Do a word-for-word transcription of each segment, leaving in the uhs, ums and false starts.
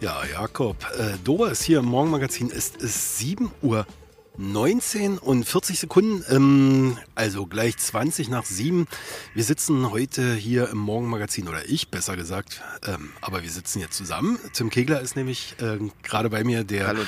Ja, Jakob, äh, Dora ist hier im Morgenmagazin. Es ist sieben Uhr neunzehn und vierzig Sekunden, ähm, also gleich zwanzig nach sieben. Wir sitzen heute hier im Morgenmagazin, oder ich besser gesagt, ähm, aber wir sitzen jetzt zusammen. Tim Kegler ist nämlich äh, gerade bei mir, der Hallo,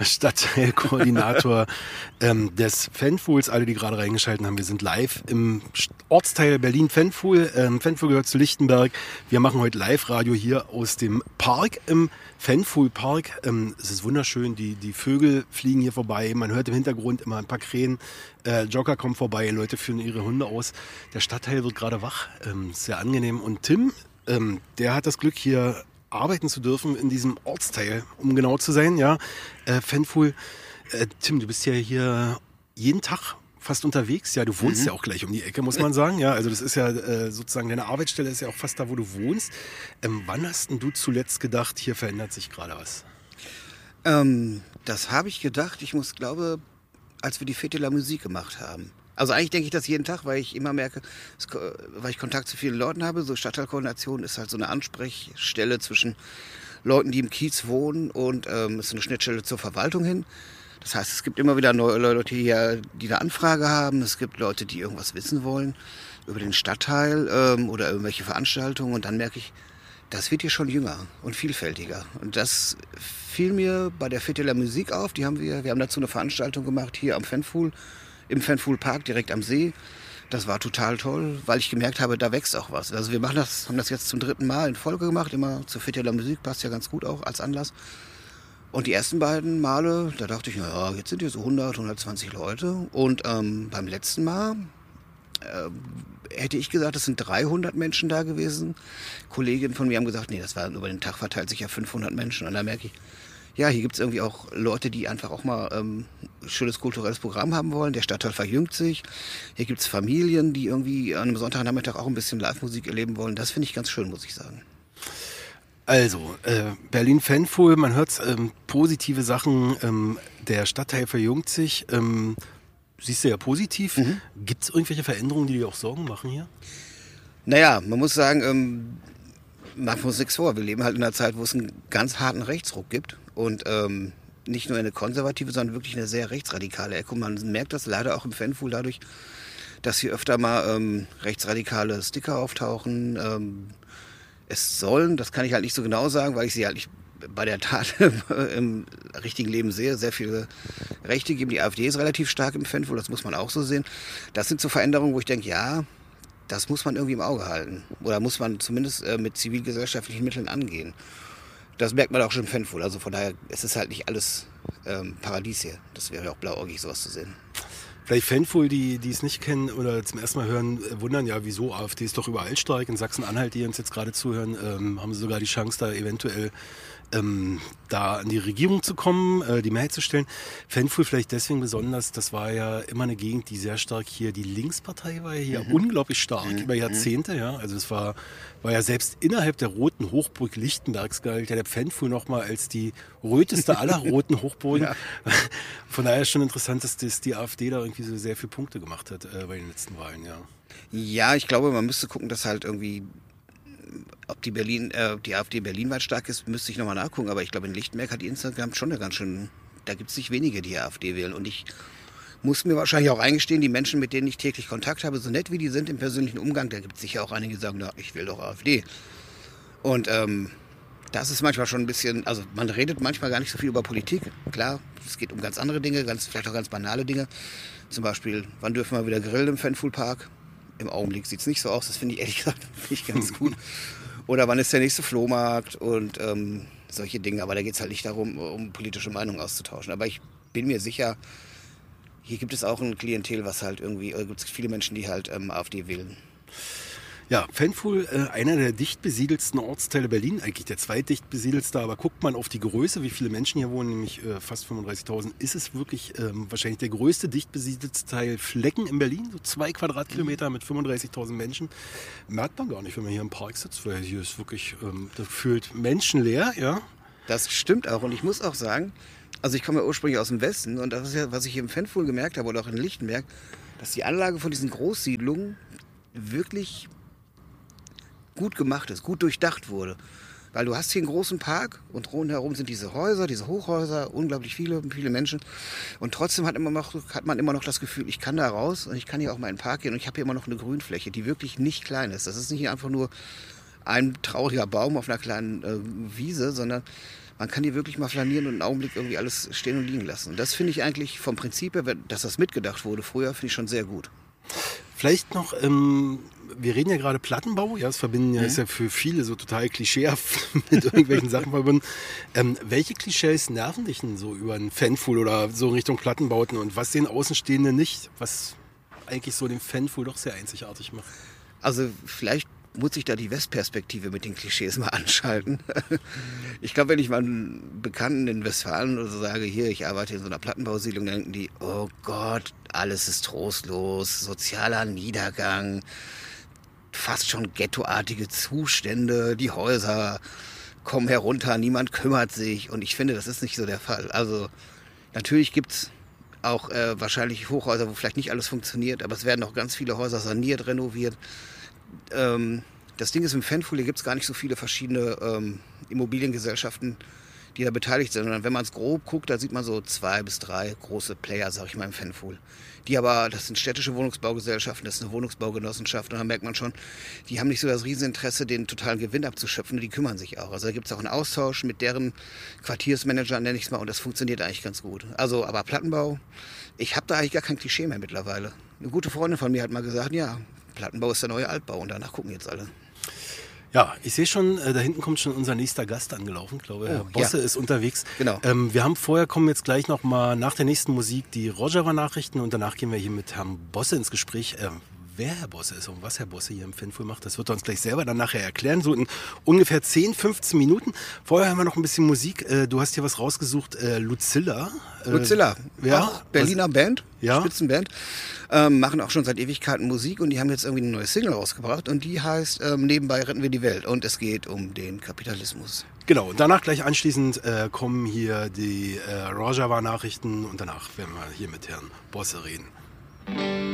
Stadtteilkoordinator ähm, des Fanfools. Alle, die gerade reingeschaltet haben, wir sind live im Ortsteil Berlin-Fanfool. Ähm, Fanfool gehört zu Lichtenberg. Wir machen heute Live-Radio hier aus dem Park im Fanfool-Park. Ähm, es ist wunderschön, die, die Vögel fliegen hier vorbei, man hört im Hintergrund immer ein paar Krähen, äh, Jogger kommen vorbei, Leute führen ihre Hunde aus. Der Stadtteil wird gerade wach, ähm, sehr angenehm. Und Tim, ähm, der hat das Glück, hier arbeiten zu dürfen in diesem Ortsteil, um genau zu sein, ja. Äh, Fanfool, äh, Tim, du bist ja hier jeden Tag fast unterwegs. Ja, du wohnst mhm. ja auch gleich um die Ecke, muss man sagen. Ja, also das ist ja äh, sozusagen, deine Arbeitsstelle ist ja auch fast da, wo du wohnst. Ähm, wann hast denn du zuletzt gedacht, hier verändert sich gerade was? Ähm, das habe ich gedacht, ich muss, glaube, als wir die Fete la Musique gemacht haben. Also eigentlich denke ich das jeden Tag, weil ich immer merke, es, weil ich Kontakt zu vielen Leuten habe. So Stadtteilkoordination ist halt so eine Ansprechstelle zwischen Leuten, die im Kiez wohnen, und ähm, ist eine Schnittstelle zur Verwaltung hin. Das heißt, es gibt immer wieder neue Leute, die, die eine Anfrage haben. Es gibt Leute, die irgendwas wissen wollen über den Stadtteil ähm, oder irgendwelche Veranstaltungen. Und dann merke ich, das wird hier schon jünger und vielfältiger. Und das fiel mir bei der Fete la Musique auf. Die haben wir, wir haben dazu eine Veranstaltung gemacht hier am Fanfool, im Fanfool Park direkt am See. Das war total toll, weil ich gemerkt habe, da wächst auch was. Also wir machen das, haben das jetzt zum dritten Mal in Folge gemacht, immer zur Fete la Musique, passt ja ganz gut auch als Anlass. Und die ersten beiden Male, da dachte ich, naja, jetzt sind hier so hundert, hundertzwanzig Leute. Und ähm, beim letzten Mal äh, hätte ich gesagt, es sind dreihundert Menschen da gewesen. Kolleginnen von mir haben gesagt, nee, das war über den Tag verteilt sich ja fünfhundert Menschen. Und da merke ich, ja, hier gibt es irgendwie auch Leute, die einfach auch mal ähm, ein schönes kulturelles Programm haben wollen. Der Stadtteil verjüngt sich. Hier gibt es Familien, die irgendwie an einem Sonntagnachmittag auch ein bisschen Live-Musik erleben wollen. Das finde ich ganz schön, muss ich sagen. Also, äh, Berlin Fanfool, man hört ähm, positive Sachen, ähm, der Stadtteil verjüngt sich, ähm, siehst du ja positiv. Mhm. Gibt es irgendwelche Veränderungen, die dir auch Sorgen machen hier? Naja, man muss sagen, ähm, machen wir uns nichts vor. Wir leben halt in einer Zeit, wo es einen ganz harten Rechtsruck gibt und ähm, nicht nur eine konservative, sondern wirklich eine sehr rechtsradikale Ecke. Und man merkt das leider auch im Fanfool dadurch, dass hier öfter mal ähm, rechtsradikale Sticker auftauchen. Ähm, Es sollen, das kann ich halt nicht so genau sagen, weil ich sie halt nicht bei der Tat im richtigen Leben sehe, sehr viele Rechte geben. Die AfD ist relativ stark im Fanfool, das muss man auch so sehen. Das sind so Veränderungen, wo ich denke, ja, das muss man irgendwie im Auge halten. Oder muss man zumindest äh, mit zivilgesellschaftlichen Mitteln angehen. Das merkt man auch schon im Fanfool. Also von daher, es ist halt nicht alles ähm, Paradies hier. Das wäre ja auch blauäugig, sowas zu sehen. Vielleicht Fanfool, die, die es nicht kennen oder zum ersten Mal hören, wundern ja, wieso, AfD ist doch überall stark. In Sachsen-Anhalt, die uns jetzt gerade zuhören, ähm, haben sie sogar die Chance, da eventuell ähm, da an die Regierung zu kommen, äh, die Mehrheit zu stellen. Fanfool vielleicht deswegen besonders, das war ja immer eine Gegend, die sehr stark hier, die Linkspartei war ja hier mhm. unglaublich stark, mhm. über Jahrzehnte. Ja. Also es war, war ja selbst innerhalb der roten Hochburg Lichtenbergs galt ja der Fanfool nochmal als die röteste aller roten Hochburgen. Ja. Von daher ist schon interessant, dass das die AfD da irgendwie so sehr viele Punkte gemacht hat äh, bei den letzten Wahlen, ja. Ja, ich glaube, man müsste gucken, dass halt irgendwie, ob die Berlin, äh, die AfD berlinweit stark ist, müsste ich nochmal nachgucken. Aber ich glaube, in Lichtenberg hat die insgesamt schon eine ganz schön, da gibt es nicht wenige, die AfD wählen. Und ich muss mir wahrscheinlich auch eingestehen, die Menschen, mit denen ich täglich Kontakt habe, so nett wie die sind im persönlichen Umgang, da gibt es sicher auch einige, die sagen, na, ich will doch AfD. Und ähm, das ist manchmal schon ein bisschen, also man redet manchmal gar nicht so viel über Politik. Klar, es geht um ganz andere Dinge, ganz, vielleicht auch ganz banale Dinge. Zum Beispiel, wann dürfen wir wieder grillen im Fanfool Park? Im Augenblick sieht es nicht so aus, das finde ich ehrlich gesagt finde ich ganz gut. Oder wann ist der nächste Flohmarkt und ähm, solche Dinge. Aber da geht es halt nicht darum, um politische Meinungen auszutauschen. Aber ich bin mir sicher, hier gibt es auch ein Klientel, was halt irgendwie, äh, gibt es viele Menschen, die halt ähm, AfD wählen. Ja, Fanfool, äh, einer der dicht besiedelsten Ortsteile Berlin, eigentlich der zweitdicht besiedelste, aber guckt man auf die Größe, wie viele Menschen hier wohnen, nämlich äh, fast fünfunddreißigtausend, ist es wirklich ähm, wahrscheinlich der größte dicht besiedelste Teil Flecken in Berlin, so zwei Quadratkilometer mit fünfunddreißigtausend Menschen. Merkt man gar nicht, wenn man hier im Park sitzt, weil hier ist wirklich ähm, gefühlt menschenleer, ja. Das stimmt auch und ich muss auch sagen, also ich komme ja ursprünglich aus dem Westen und das ist ja, was ich hier im Fanfool gemerkt habe oder auch in Lichtenberg, dass die Anlage von diesen Großsiedlungen wirklich gut gemacht ist, gut durchdacht wurde. Weil du hast hier einen großen Park und rundherum sind diese Häuser, diese Hochhäuser, unglaublich viele, viele Menschen. Und trotzdem hat, immer noch, hat man immer noch das Gefühl, ich kann da raus und ich kann hier auch mal in den Park gehen und ich habe hier immer noch eine Grünfläche, die wirklich nicht klein ist. Das ist nicht einfach nur ein trauriger Baum auf einer kleinen äh, Wiese, sondern man kann hier wirklich mal flanieren und einen Augenblick irgendwie alles stehen und liegen lassen. Und das finde ich eigentlich vom Prinzip her, dass das mitgedacht wurde früher, finde ich schon sehr gut. Vielleicht noch, ähm, wir reden ja gerade Plattenbau, ja, das verbinden ja, Mhm. ist ja für viele so total klischeehaft mit irgendwelchen Sachen verbunden. Ähm, welche Klischees nerven dich denn so über ein Fanfool oder so in Richtung Plattenbauten und was den Außenstehenden nicht, was eigentlich so den Fanfool doch sehr einzigartig macht? Also vielleicht muss ich da die Westperspektive mit den Klischees mal anschalten. Ich glaube, wenn ich mal einen Bekannten in Westfalen oder so sage, hier, ich arbeite in so einer Plattenbausiedlung, dann denken die, oh Gott, alles ist trostlos, sozialer Niedergang, fast schon ghettoartige Zustände, die Häuser kommen herunter, niemand kümmert sich. Und ich finde, das ist nicht so der Fall. Also natürlich gibt's auch äh, wahrscheinlich Hochhäuser, wo vielleicht nicht alles funktioniert, aber es werden auch ganz viele Häuser saniert, renoviert. Ähm, das Ding ist, im Fanfool gibt es gar nicht so viele verschiedene ähm, Immobiliengesellschaften, die da beteiligt sind. Und wenn man es grob guckt, da sieht man so zwei bis drei große Player, sag ich mal, im Fanfool. Die aber, das sind städtische Wohnungsbaugesellschaften, das ist eine Wohnungsbaugenossenschaft. Und da merkt man schon, die haben nicht so das Rieseninteresse, den totalen Gewinn abzuschöpfen. Die kümmern sich auch. Also da gibt es auch einen Austausch mit deren Quartiersmanagern, nenne ich es mal. Und das funktioniert eigentlich ganz gut. Also, aber Plattenbau, ich habe da eigentlich gar kein Klischee mehr mittlerweile. Eine gute Freundin von mir hat mal gesagt, ja, Plattenbau ist der neue Altbau. Und danach gucken jetzt alle. Ja, ich sehe schon, äh, da hinten kommt schon unser nächster Gast angelaufen. Ich glaube, Herr Oh, Bosse ja. ist unterwegs. Genau. Ähm, wir haben vorher, kommen jetzt gleich noch mal nach der nächsten Musik die Rojava-Nachrichten und danach gehen wir hier mit Herrn Bosse ins Gespräch. Ähm, wer Herr Bosse ist und was Herr Bosse hier im Fanfool macht, das wird er uns gleich selber dann nachher erklären. So in ungefähr zehn, fünfzehn Minuten. Vorher haben wir noch ein bisschen Musik. Äh, du hast hier was rausgesucht. Äh, Lucilla. Äh, Lucilla, ja, auch Berliner Band, Ja. Spitzenband, ähm, machen auch schon seit Ewigkeiten Musik und die haben jetzt irgendwie eine neue Single rausgebracht und die heißt ähm, Nebenbei retten wir die Welt und es geht um den Kapitalismus. Genau, und danach gleich anschließend äh, kommen hier die äh, Rojava-Nachrichten und danach werden wir hier mit Herrn Bosse reden.